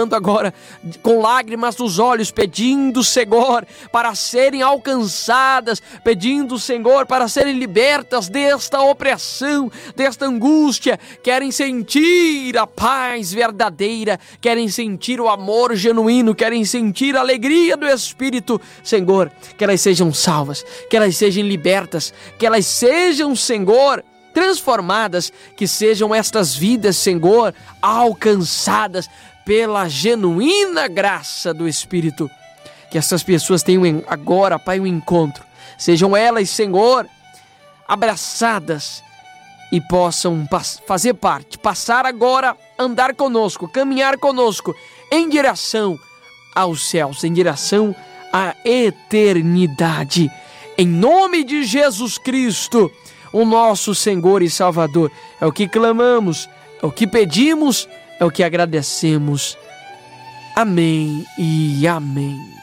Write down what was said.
chorando agora, com lágrimas nos olhos, pedindo, Senhor, para serem alcançadas, pedindo, Senhor, para serem libertas desta opressão, desta angústia, querem sentir a paz verdadeira, querem sentir o amor genuíno, querem sentir a alegria do Espírito, Senhor, que elas sejam salvas, que elas sejam libertas, que elas sejam, Senhor, transformadas, que sejam estas vidas, Senhor, alcançadas pela genuína graça do Espírito. Que essas pessoas tenham agora, Pai, um encontro. Sejam elas, Senhor, abraçadas e possam fazer parte, passar agora, andar conosco, caminhar conosco em direção aos céus, em direção à eternidade. Em nome de Jesus Cristo, o nosso Senhor e Salvador. É o que clamamos, é o que pedimos, é o que agradecemos. Amém e amém.